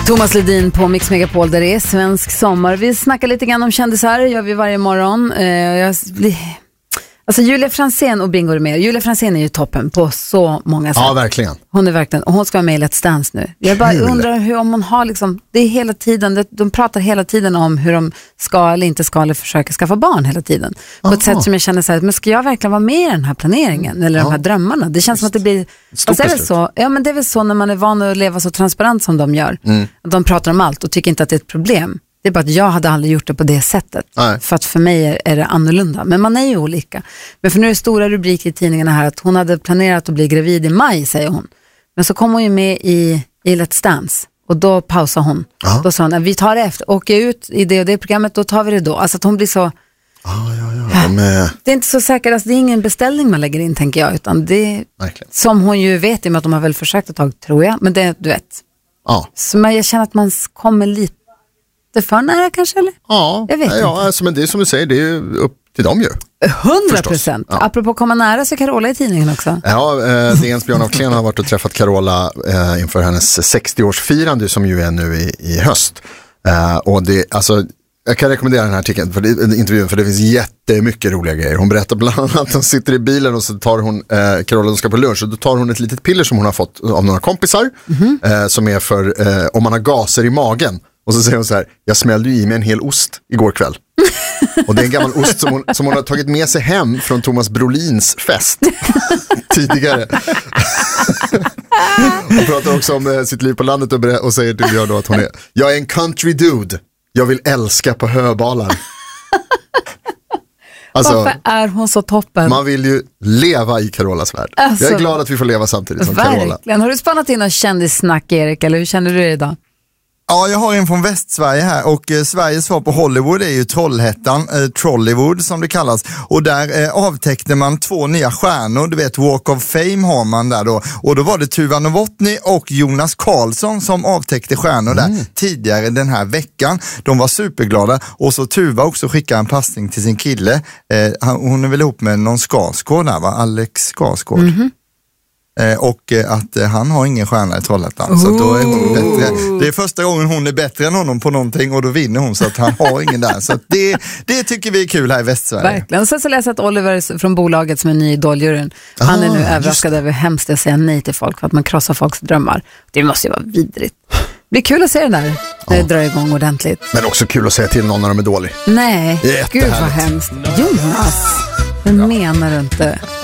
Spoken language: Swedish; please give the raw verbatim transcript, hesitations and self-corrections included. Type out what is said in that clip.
Thomas Ledin på Mix Megapol, där det är svensk sommar. Vi snackar lite grann om kändisar, gör vi varje morgon. Eh, jag blir... Alltså Julia Franzén och Bingo är med. Julia Franzén är ju toppen på så många sätt. Ja, verkligen. Hon är verkligen, och hon ska vara med i Let's Dance nu. Jag bara Kul. undrar hur, om hon har liksom, det är hela tiden, det, de pratar hela tiden om hur de ska eller inte ska eller försöker skaffa barn hela tiden. På Aha. ett sätt som jag känner så här, men ska jag verkligen vara med i den här planeringen eller ja. de här drömmarna? Det känns som att det blir, alltså är det så, ja men det är väl så när man är van att leva så transparent som de gör. Mm. De pratar om allt och tycker inte att det är ett problem. Det är bara att jag hade aldrig gjort det på det sättet. Nej. För att för mig är, är det annorlunda. Men man är ju olika. Men för nu är det stora rubriker i tidningarna här att hon hade planerat att bli gravid i maj, säger hon. Men så kom hon ju med i, i Let's Dance. Och då pausar hon. Aha. Då sa hon, vi tar det efter. Åker ut i det och det programmet, då tar vi det då. Alltså att hon blir så... Ah, ja, ja, de är... Det är inte så säkert, alltså det är ingen beställning man lägger in, tänker jag. Utan det är, som hon ju vet, i och med att de har väl försökt ett tag, tror jag. Men det, du vet. Ja. Så man, jag känner att man kommer lite för nära kanske, eller? Ja, jag vet ja, inte. Alltså, men det är som du säger, det är ju upp till dem ju. Hundra procent. Ja. Apropå komma nära så Carola i tidningen också. Ja, eh, D N:s Björn af Kleen har varit och träffat Carola eh, inför hennes sextioårsfirande som ju är nu i, i höst. Eh, och det, alltså, jag kan rekommendera den här artikeln, för det, intervjun, för det finns jättemycket roliga grejer. Hon berättar bland annat att hon sitter i bilen och så tar hon, eh, Carola de ska på lunch, och då tar hon ett litet piller som hon har fått av några kompisar, mm-hmm. eh, som är för eh, om man har gaser i magen. Och så säger hon så här, jag smällde ju i mig en hel ost igår kväll. Och det är en gammal ost som hon, som hon har tagit med sig hem från Thomas Brolins fest tidigare. Hon pratar också om eh, sitt liv på landet och, ber- och säger till Björn då att hon är, jag är en country dude, jag vill älska på höbalar. Alltså, varför är hon så toppen? Man vill ju leva i Carolas värld. Alltså, jag är glad att vi får leva samtidigt som verkligen. Carola. Har du spannat in någon kändissnack, Erik, eller hur känner du dig idag? Ja, jag har en från Västsverige här, och eh, Sveriges svar på Hollywood är ju Trollhättan, eh, Trollywood som det kallas, och där eh, avtäckte man två nya stjärnor, du vet, Walk of Fame har man där då, och då var det Tuva Novotny och Jonas Karlsson som avtäckte stjärnor där mm. tidigare den här veckan. De var superglada, och så Tuva också skickade en passning till sin kille, eh, hon är väl ihop med någon Skarsgård där, va? Alex Skarsgård. Mm-hmm. Eh, och eh, att eh, han har ingen stjärna i Trollhättan. Oh. Så då är hon bättre. Det är första gången hon är bättre än honom på någonting, och då vinner hon, så att han har ingen där. Så att det, det tycker vi är kul här i Västsverige. Verkligen. Och sen så läser jag att Oliver från bolaget som är ny idoljuryn, ah, han är nu överraskad över hur hemskt att säga nej till folk för att man krossar folks drömmar. Det måste ju vara vidrigt. Det blir kul att se den där när det drar igång ordentligt. Men också kul att säga till någon när de är dålig. Nej, gud vad hemskt. Jonas, det menar du inte.